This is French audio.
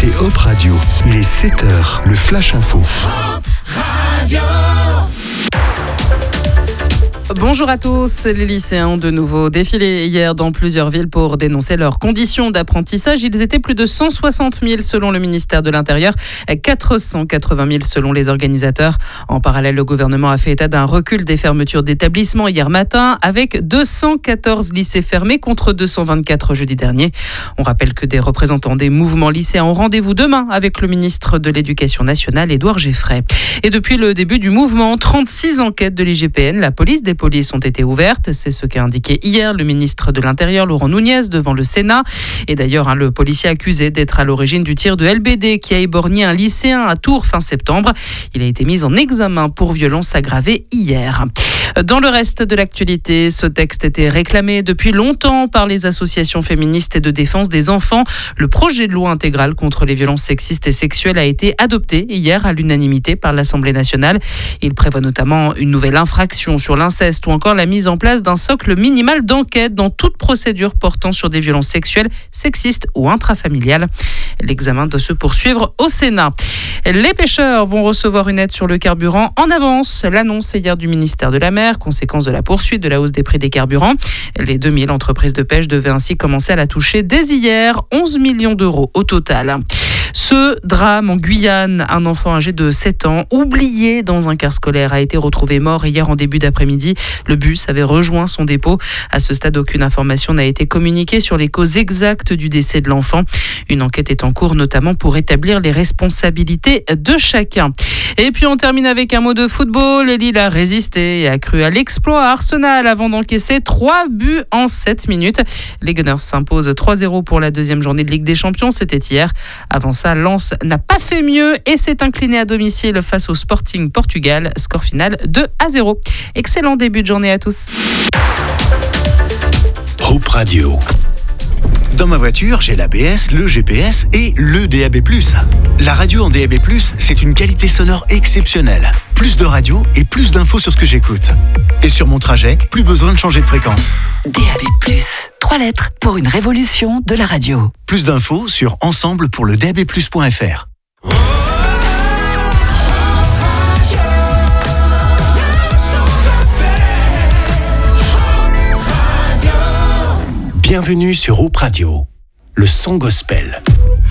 écoutez Hop Radio. Il est 7h, le Flash Info. Hop Radio. Bonjour à tous, les lycéens ont de nouveau défilé hier dans plusieurs villes pour dénoncer leurs conditions d'apprentissage. Ils étaient plus de 160 000 selon le ministère de l'Intérieur, 480 000 selon les organisateurs. En parallèle, le gouvernement a fait état d'un recul des fermetures d'établissements hier matin avec 214 lycées fermés contre 224 jeudi dernier. On rappelle que des représentants des mouvements lycéens ont rendez-vous demain avec le ministre de l'Éducation nationale, Édouard Geffray. Et depuis le début du mouvement, 36 enquêtes de l'IGPN, la police des polices ont été ouvertes. C'est ce qu'a indiqué hier le ministre de l'Intérieur, Laurent Nunez, devant le Sénat. Et d'ailleurs, le policier accusé d'être à l'origine du tir de LBD qui a éborgné un lycéen à Tours fin septembre. Il a été mis en examen pour violence aggravée hier. Dans le reste de l'actualité, ce texte était réclamé depuis longtemps par les associations féministes et de défense des enfants. Le projet de loi intégral contre les violences sexistes et sexuelles a été adopté hier à l'unanimité par l'Assemblée nationale. Il prévoit notamment une nouvelle infraction sur l'inceste ou encore la mise en place d'un socle minimal d'enquête dans toute procédure portant sur des violences sexuelles, sexistes ou intrafamiliales. L'examen doit se poursuivre au Sénat. Les pêcheurs vont recevoir une aide sur le carburant en avance. L'annonce est hier du ministère de la Mer, conséquence de la poursuite de la hausse des prix des carburants. Les 2000 entreprises de pêche devaient ainsi commencer à la toucher dès hier, 11 millions d'euros au total. Ce drame en Guyane, un enfant âgé de 7 ans, oublié dans un car scolaire, a été retrouvé mort hier en début d'après-midi. Le bus avait rejoint son dépôt. À ce stade, aucune information n'a été communiquée sur les causes exactes du décès de l'enfant. Une enquête est en cours, notamment pour établir les responsabilités de chacun. Et puis on termine avec un mot de football. Lille a résisté et a cru à l'exploit à Arsenal avant d'encaisser 3 buts en 7 minutes. Les Gunners s'imposent 3-0 pour la deuxième journée de Ligue des Champions. C'était hier. Avant ça, Lens n'a pas fait mieux et s'est incliné à domicile face au Sporting Portugal. Score final 2-0. Excellent début de journée à tous. Hop Radio. Dans ma voiture, j'ai l'ABS, le GPS et le DAB+. La radio en DAB+, c'est une qualité sonore exceptionnelle. Plus de radio et plus d'infos sur ce que j'écoute. Et sur mon trajet, plus besoin de changer de fréquence. DAB+, 3 lettres pour une révolution de la radio. Plus d'infos sur ensemble pour le DABplus.fr. Bienvenue sur Hop Radio, le son gospel.